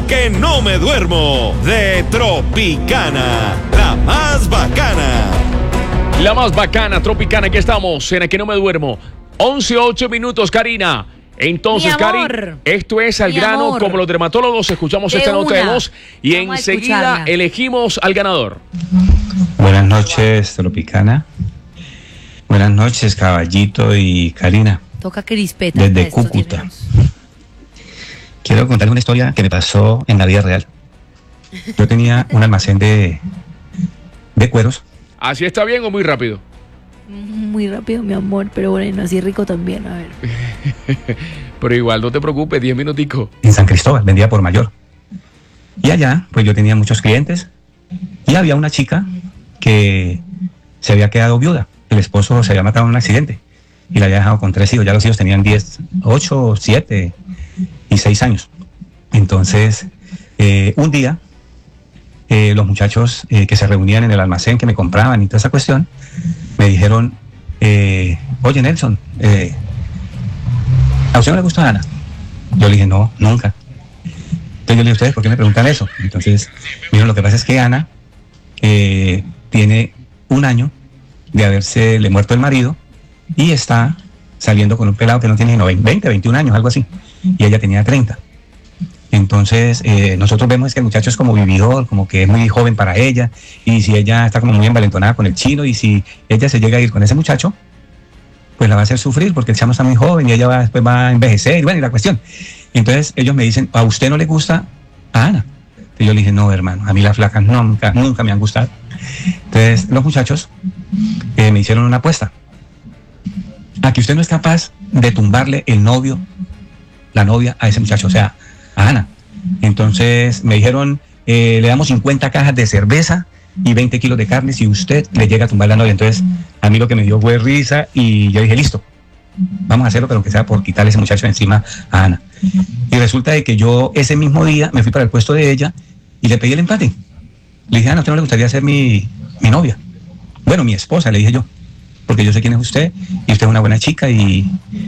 que no me duermo de Tropicana, la más bacana. La más bacana, Tropicana, aquí estamos en el que no me duermo. 11:08, Karina. Entonces, Karina, esto es al grano, como los dermatólogos, escuchamos esta nota de voz y enseguida elegimos al ganador. Buenas noches, Tropicana. Buenas noches, Caballito y Karina. Toca crispeta. Desde Cúcuta. Quiero contarles una historia que me pasó en la vida real. Yo tenía un almacén de cueros. ¿Así está bien o muy rápido? Muy rápido, mi amor, pero bueno, así rico también, a ver. Pero igual, no te preocupes, 10 minuticos. En San Cristóbal, vendía por mayor. Y allá, pues yo tenía muchos clientes. Y había una chica que se había quedado viuda. El esposo se había matado en un accidente. Y la había dejado con 3 hijos. Ya los hijos tenían 8, 7 y 6 años. Entonces, un día, los muchachos que se reunían en el almacén, que me compraban y toda esa cuestión, me dijeron, oye Nelson, ¿a usted no le gusta Ana? Yo le dije, no, nunca. Entonces yo le dije, ¿ustedes por qué me preguntan eso? Entonces, miren, lo que pasa es que Ana tiene 1 año de habérsele muerto el marido y está saliendo con un pelado que no tiene 20, 21 años, algo así. Y ella tenía 30. Entonces, nosotros vemos que el muchacho es como vividor, como que es muy joven para ella, y si ella está como muy envalentonada con el chino, y si ella se llega a ir con ese muchacho, pues la va a hacer sufrir, porque el chamo está muy joven, y ella después va a envejecer, y bueno, y la cuestión. Entonces, ellos me dicen, ¿a usted no le gusta a Ana? Y yo le dije, no, hermano, a mí las flacas nunca me han gustado. Entonces, los muchachos me hicieron una apuesta. A que usted no es capaz de tumbarle el novio, la novia a ese muchacho, o sea, a Ana. Entonces me dijeron, le damos 50 cajas de cerveza y 20 kilos de carne si usted le llega a tumbar la novia. Entonces a mí lo que me dio fue risa y yo dije, listo, vamos a hacerlo, pero que sea por quitarle ese muchacho encima a Ana. Y resulta de que yo ese mismo día me fui para el puesto de ella y le pedí el empate. Le dije, Ana, ¿a usted no le gustaría ser mi novia? Bueno, mi esposa, le dije yo, porque yo sé quién es usted y usted es una buena chica y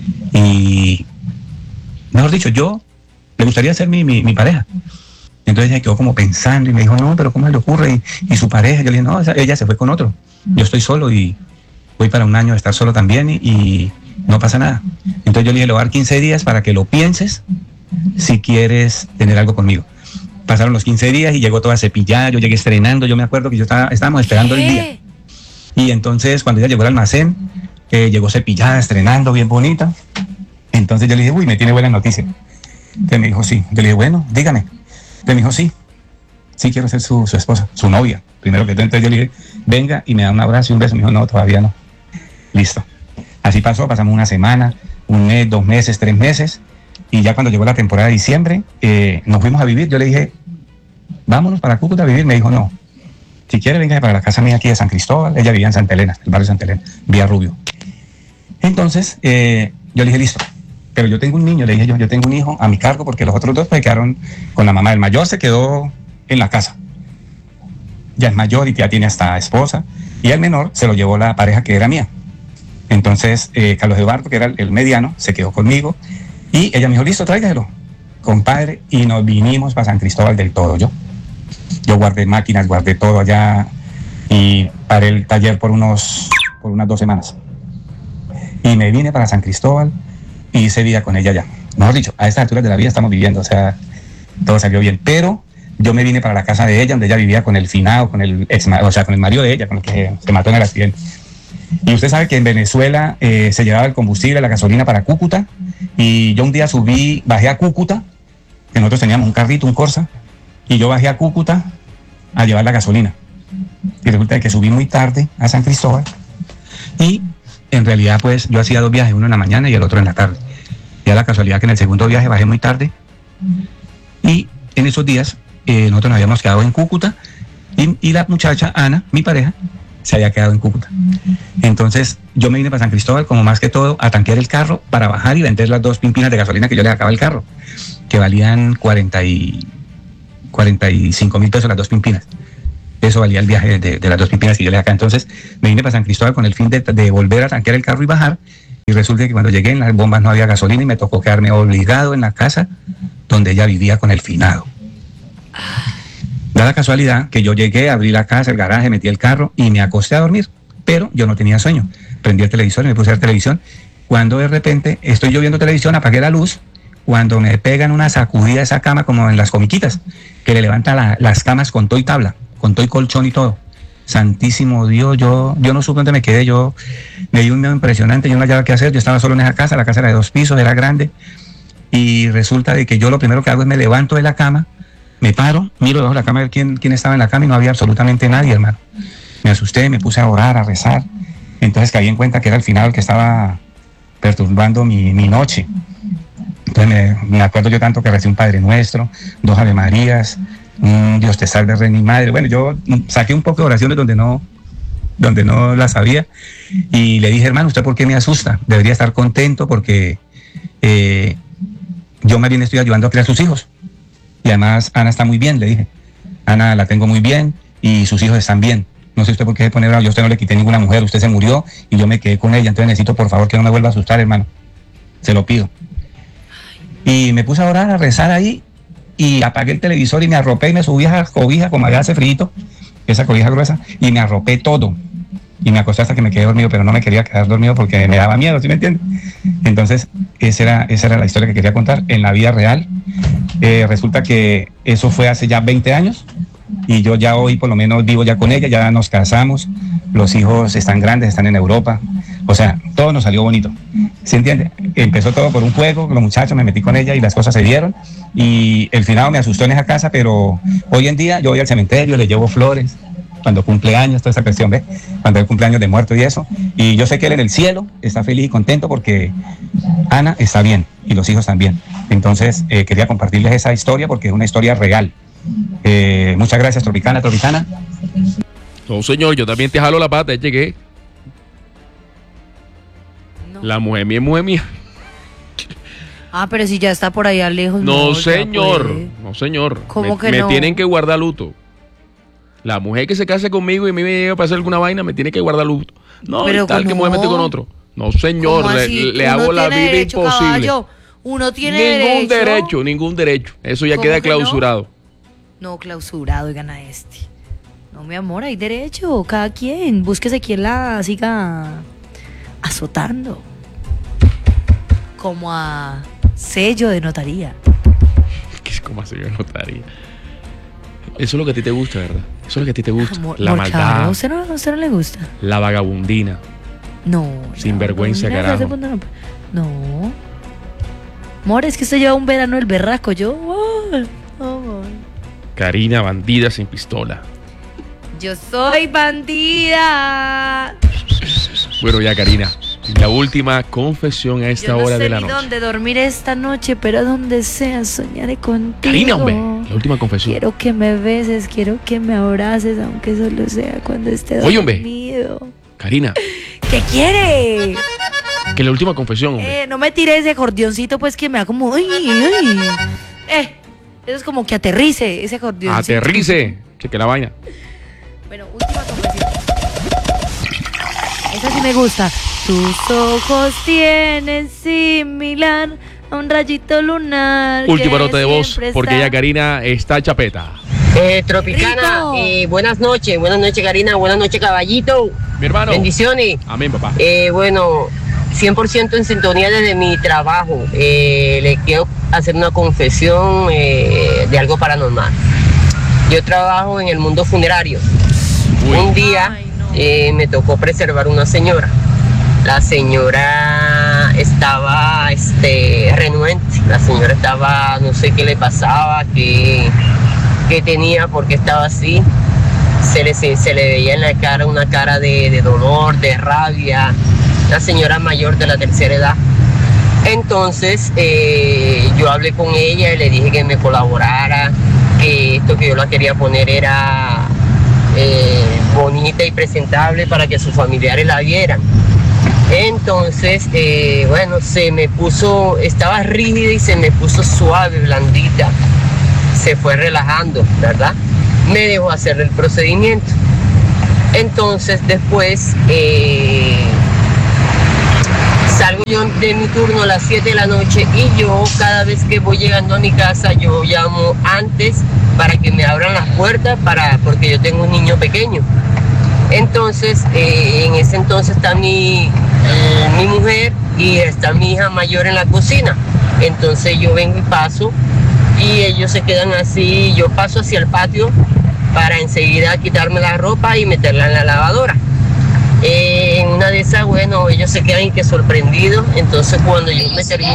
mejor dicho, yo le gustaría ser mi pareja. Entonces ella quedó como pensando y me dijo, no, pero ¿cómo le ocurre? Y su pareja, yo le dije, no, ella se fue con otro. Yo estoy solo y voy para 1 año de estar solo también y no pasa nada. Entonces yo le dije, le voy a dar 15 días para que lo pienses si quieres tener algo conmigo. Pasaron los 15 días y llegó toda cepillada, yo llegué estrenando, yo me acuerdo que estábamos esperando el día. Y entonces cuando ella llegó al almacén, llegó cepillada, estrenando, bien bonita. Entonces yo le dije, uy, me tiene buena noticia. Entonces me dijo, sí. Yo le dije, bueno, dígame. Entonces me dijo, sí quiero ser su esposa, su novia. Primero que todo, entonces yo le dije, venga y me da un abrazo y un beso. Me dijo, no, todavía no. Listo. Así pasamos 1 semana, 1 mes, 2 meses, 3 meses. Y ya cuando llegó la temporada de diciembre, nos fuimos a vivir. Yo le dije, vámonos para Cúcuta a vivir. Me dijo, no. Si quiere, venga para la casa mía aquí de San Cristóbal. Ella vivía en Santa Elena, el barrio de Santa Elena, Vía Rubio. Entonces, yo le dije, listo. Pero yo tengo un niño, le dije yo tengo un hijo a mi cargo, porque los otros 2 pues quedaron con la mamá. El mayor se quedó en la casa. Ya es mayor y ya tiene hasta esposa. Y el menor se lo llevó la pareja que era mía. Entonces, Carlos Eduardo, que era el mediano, se quedó conmigo. Y ella me dijo, listo, tráigaselo, compadre. Y nos vinimos para San Cristóbal del todo. Yo guardé máquinas, guardé todo allá. Y paré el taller por unas 2 semanas. Y me vine para San Cristóbal. Y hice vida con ella ya. Mejor dicho, a estas alturas de la vida estamos viviendo, o sea, todo salió bien. Pero yo me vine para la casa de ella, donde ella vivía con el finado, con el marido de ella, con el que se mató en el accidente. Y usted sabe que en Venezuela se llevaba el combustible, la gasolina para Cúcuta. Y yo un día bajé a Cúcuta, que nosotros teníamos un carrito, un Corsa, y yo bajé a Cúcuta a llevar la gasolina. Y resulta que subí muy tarde a San Cristóbal y en realidad pues yo hacía 2 viajes, uno en la mañana y el otro en la tarde. Y a la casualidad que en el segundo viaje bajé muy tarde y en esos días nosotros nos habíamos quedado en Cúcuta y la muchacha Ana, mi pareja, se había quedado en Cúcuta. Entonces yo me vine para San Cristóbal como más que todo a tanquear el carro para bajar y vender las 2 pimpinas de gasolina que yo le sacaba al carro, que valían 45 mil pesos las 2 pimpinas. Eso valía el viaje de las 2 pimpinas que yo le acá. Entonces me vine para San Cristóbal con el fin de volver a tanquear el carro y bajar. Y resulta que cuando llegué en las bombas no había gasolina y me tocó quedarme obligado en la casa donde ella vivía con el finado. Da la casualidad que yo llegué, abrí la casa, el garaje, metí el carro y me acosté a dormir, pero yo no tenía sueño. Prendí el televisor y me puse a ver televisión. Cuando de repente estoy yo viendo televisión, apagué la luz, cuando me pegan una sacudida a esa cama como en las comiquitas, que le levanta las camas con todo y tabla, con todo y colchón y todo. Santísimo Dios, yo no supe dónde me quedé, me di un miedo impresionante, yo no hallaba qué hacer, yo estaba solo en esa casa, la casa era de 2 pisos, era grande, y resulta de que yo lo primero que hago es me levanto de la cama, me paro, miro debajo de la cama a ver quién estaba en la cama y no había absolutamente nadie, hermano. Me asusté, me puse a orar, a rezar, entonces caí en cuenta que era el final que estaba perturbando mi noche. Entonces me acuerdo yo tanto que recé un Padre Nuestro, 2 Ave Marías, Dios te salve, Reina y Madre. Bueno, yo saqué un poco de oraciones donde no las sabía y le dije, hermano, ¿usted por qué me asusta? Debería estar contento porque yo más bien estoy ayudando a criar sus hijos. Y además Ana está muy bien, le dije. Ana la tengo muy bien y sus hijos están bien. No sé usted por qué se pone bravo, yo a usted no le quité ninguna mujer, usted se murió y yo me quedé con ella, entonces necesito por favor que no me vuelva a asustar, hermano. Se lo pido. Y me puse a orar, a rezar ahí y apagué el televisor y me arropé y me subí a la cobija como allá hace frío, esa cobija gruesa, y me arropé todo. Y me acosté hasta que me quedé dormido, pero no me quería quedar dormido porque me daba miedo, ¿sí me entiende? Entonces, esa era la historia que quería contar en la vida real. Resulta que eso fue hace ya 20 años y yo ya hoy por lo menos vivo ya con ella, ya nos casamos, los hijos están grandes, están en Europa, o sea, todo nos salió bonito, ¿se entiende? Empezó todo por un juego, los muchachos, me metí con ella y las cosas se dieron y el finado me asustó en esa casa, pero hoy en día yo voy al cementerio, le llevo flores, cuando cumple años, toda esa cuestión, ¿ve? Cuando hay cumpleaños de muerto y eso, y yo sé que él en el cielo está feliz y contento porque Ana está bien y los hijos también. Entonces quería compartirles esa historia porque es una historia real. Muchas gracias, Tropicana. No, señor, yo también te jalo la pata, llegué. No. La mujer mía es mujer mía. Pero si ya está por allá lejos. No, ya señor. puede. No, señor. ¿Cómo que me no? tienen que guardar luto. La mujer que se case conmigo y a mí me llega para hacer alguna vaina me tiene que guardar luto. No, Pero tal que me voy a meter con otro. No, señor, ¿Cómo así? le Uno hago la tiene vida derecho, imposible. Caballo. Uno tiene Ningún derecho. Eso ya ¿Cómo queda que no? clausurado. No, clausurado, gana este. No, mi amor, hay derecho. Cada quien. Búsquese quien la siga azotando. Como a sello de notaría. ¿Qué es como así yo notaría? Eso es lo que a ti te gusta, ¿verdad? Eso es lo que a ti te gusta. La Amor, maldad. claro, ¿a usted no le gusta? La vagabundina. No. Sinvergüenza, mira, carajo. No. Amor, es que usted lleva un verano el berraco. Yo. Amor. Karina, bandida sin pistola. Yo soy bandida. Bueno, ya, Karina. La última confesión a esta hora de la noche. Yo no sé ni dónde dormir esta noche, pero donde sea soñaré contigo. Karina, hombre, la última confesión. Quiero que me beses, quiero que me abraces, aunque solo sea cuando esté Oye, hombre. dormido. Karina, ¿Qué quiere? que la última confesión, hombre. No me tire ese acordeoncito, pues que me da como... Ay. Eso es como que aterrice ese acordeoncito. Aterrice. Cheque la vaina. Bueno, última confesión. Esa sí me gusta. Tus ojos tienen similar a un rayito lunar. Última que nota de voz, siempre porque está- ya Karina está chapeta. Tropicana, Rico. buenas noches Karina, buenas noches Caballito, Mi hermano. bendiciones. Amén, papá. Bueno, 100% en sintonía desde mi trabajo. Le quiero hacer una confesión de algo paranormal. Yo trabajo en el mundo funerario. Uy. Un día Ay, no. me tocó preservar una señora. La señora estaba renuente, la señora estaba, no sé qué le pasaba, qué tenía, porque estaba así. Se le veía en la cara una cara de dolor, de rabia, una señora mayor de la tercera edad. Entonces yo hablé con ella y le dije que me colaborara, que esto que yo la quería poner era bonita y presentable para que sus familiares la vieran. Entonces, bueno, estaba rígida y se me puso suave, blandita. Se fue relajando, ¿verdad? Me dejó hacer el procedimiento. Entonces, después salgo yo de mi turno a las 7 de la noche y yo cada vez que voy llegando a mi casa yo llamo antes para que me abran las puertas porque yo tengo un niño pequeño. Entonces, en ese entonces está mi mujer y está mi hija mayor en la cocina. Entonces yo vengo y paso y ellos se quedan así, yo paso hacia el patio para enseguida quitarme la ropa y meterla en la lavadora. En una de esas, bueno, ellos se quedan y que sorprendidos. Entonces cuando yo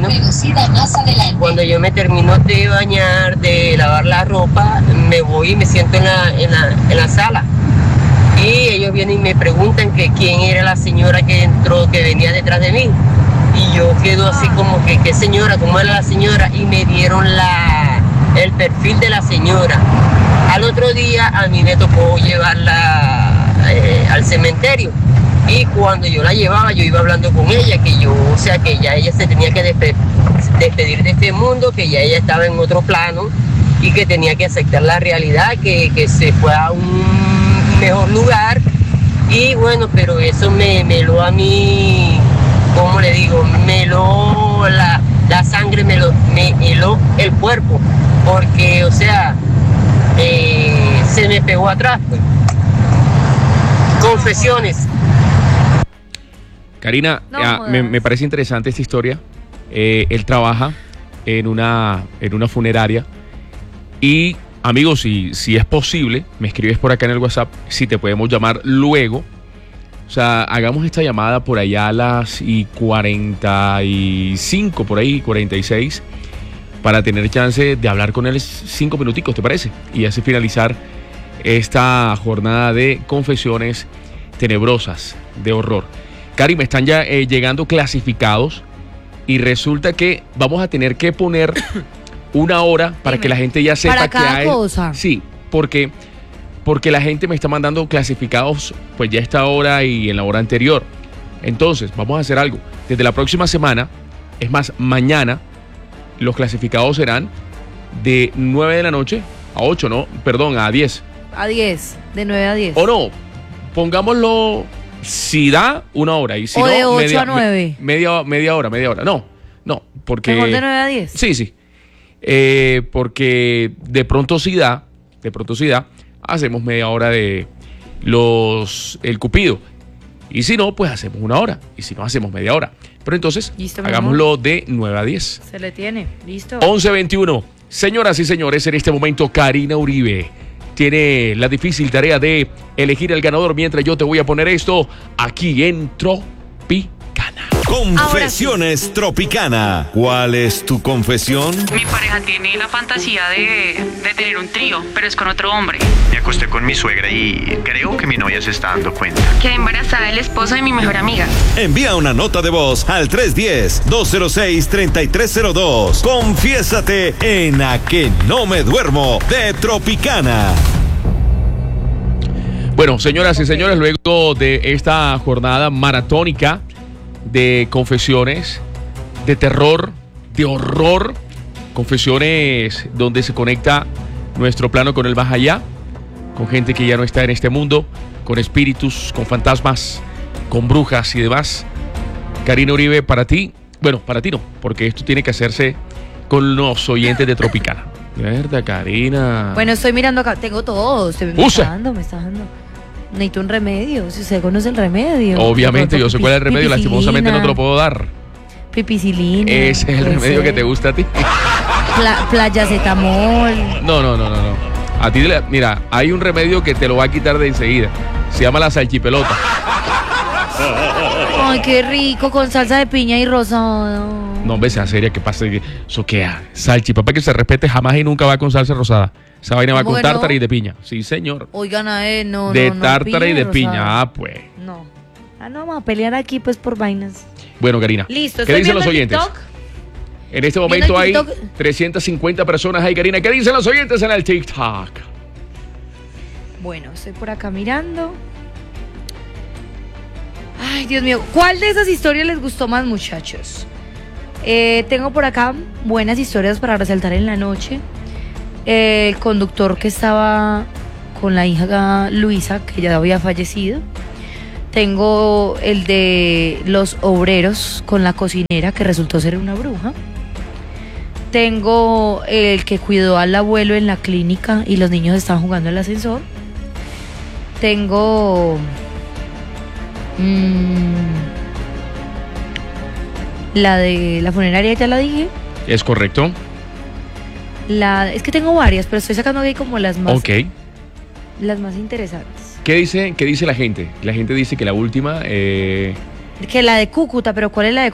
me termino de bañar, de lavar la ropa, me voy y me siento en la sala. Y ellos vienen y me preguntan que quién era la señora que entró, que venía detrás de mí. Y yo quedo así como que, ¿qué señora? ¿Cómo era la señora? Y me dieron el perfil de la señora. Al otro día a mí me tocó llevarla al cementerio. Y cuando yo la llevaba, yo iba hablando con ella, que ya ella se tenía que despedir de este mundo, que ya ella estaba en otro plano y que tenía que aceptar la realidad, que se fue a un mejor lugar. Y bueno, pero eso me heló a mí, ¿cómo le digo? Me heló la sangre, me heló el cuerpo, porque, o sea, se me pegó atrás, pues. Confesiones. Karina, me parece interesante esta historia. Él trabaja en una funeraria y, amigos, si es posible, me escribes por acá en el WhatsApp si te podemos llamar luego. O sea, hagamos esta llamada por allá a las 45, por ahí, 46, para tener chance de hablar con él 5 minuticos, ¿te parece? Y así finalizar esta jornada de confesiones tenebrosas, de horror. Cari, me están ya llegando clasificados y resulta que vamos a tener que poner una hora para que la gente ya sepa para cada cosa. Sí, porque la gente me está mandando clasificados pues ya a esta hora y en la hora anterior. Entonces, vamos a hacer algo. Desde la próxima semana, es más, mañana, los clasificados serán de 9 de la noche a 8, ¿no? Perdón, a 10. A 10, de 9 a 10. O no, pongámoslo, si da, una hora. Y si o no, de 8 a 9. Media hora. No, porque... ¿Mejor de 9 a 10? Sí. Porque de pronto sí da, hacemos media hora de el cupido. Y si no, pues hacemos una hora. Y si no, hacemos media hora. Pero entonces, listo, hagámoslo de 9 a 10. Se le tiene, listo. 11:21. Señoras y señores, en este momento Karina Uribe tiene la difícil tarea de elegir el ganador mientras yo te voy a poner esto aquí en Tropicana. Confesiones Tropicana. ¿Cuál es tu confesión? Mi pareja tiene la fantasía de tener un trío, pero es con otro hombre. Me acosté con mi suegra y creo que mi novia se está dando cuenta. Quedé embarazada del esposo de mi mejor amiga. Envía una nota de voz al 310-206-3302. Confiésate en A Que No Me Duermo de Tropicana. Bueno, señoras y señores, luego de esta jornada maratónica de confesiones, de terror, de horror, confesiones donde se conecta nuestro plano con el más allá, con gente que ya no está en este mundo, con espíritus, con fantasmas, con brujas y demás. Karina Uribe, para ti, bueno, para ti no, porque esto tiene que hacerse con los oyentes de Tropicana. Verdad, Karina. Bueno, estoy mirando acá, tengo todo, me está dando. Necesito un remedio, si usted conoce el remedio. Obviamente, yo sé cuál es el remedio, lastimosamente no te lo puedo dar. Pipicilina. Ese es el remedio que te gusta a ti. Playacetamol. No. A ti, mira, hay un remedio que te lo va a quitar de enseguida. Se llama la salchipelota. Ay, qué rico, con salsa de piña y rosado. No, hombre, sea seria, ¿qué pasa? Eso qué, salchipapa que se respete jamás y nunca va con salsa rosada. Esa vaina va con tártara y de piña. Sí, señor. Oigan, no. De tártara y de piña. Ah, pues. No. No, vamos a pelear aquí, pues, por vainas. Bueno, Karina. Listo. ¿Qué dicen los oyentes? En este momento hay 350 personas ahí, Karina. ¿Qué dicen los oyentes en el TikTok? Bueno, estoy por acá mirando. Ay, Dios mío. ¿Cuál de esas historias les gustó más, muchachos? Tengo por acá buenas historias para resaltar en la noche. El conductor que estaba con la hija Luisa, que ya había fallecido. Tengo el de los obreros con la cocinera que resultó ser una bruja. Tengo el que cuidó al abuelo en la clínica y los niños estaban jugando en el ascensor. Tengo la de la funeraria, ya la dije. Es correcto. Es que tengo varias, pero estoy sacando aquí como las más, Ok. las más interesantes. ¿Qué dice la gente? La gente dice que la última... Que la de Cúcuta, pero ¿cuál es la de